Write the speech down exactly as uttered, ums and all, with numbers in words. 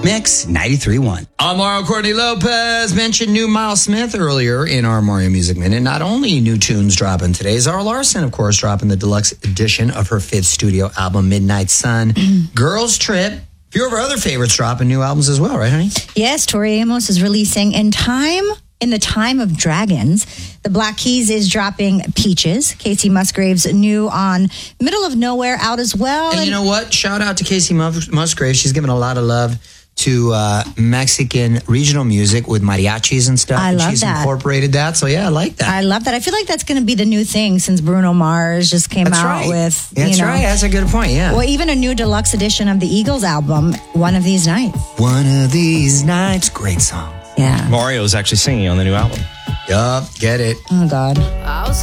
Mix ninety-three point one. I'm Mario Courtney Lopez. Mentioned new Miles Smith earlier in our Mario Music Minute. Not only new tunes dropping today, Zara Larson, of course, dropping the deluxe edition of her fifth studio album, Midnight Sun. Girls Trip. A few of our other favorites dropping new albums as well, right, honey? Yes, Tori Amos is releasing In Time, in the Time of Dragons. The Black Keys is dropping Peaches. Casey Musgraves new on Middle of Nowhere out as well. And, and you know what? Shout out to Casey Mus- Musgraves. She's giving a lot of love to uh, Mexican regional music with mariachis and stuff. I and love she's that. incorporated that. So, yeah, I like that. I love that. I feel like that's going to be the new thing since Bruno Mars just came That's out right. with, That's you know. right. That's a good point, yeah. Well, even a new deluxe edition of the Eagles album, One of These Nights. One of These Nights. Great song. Yeah. Mario is actually singing on the new album. Yup, get it. Oh, God. I was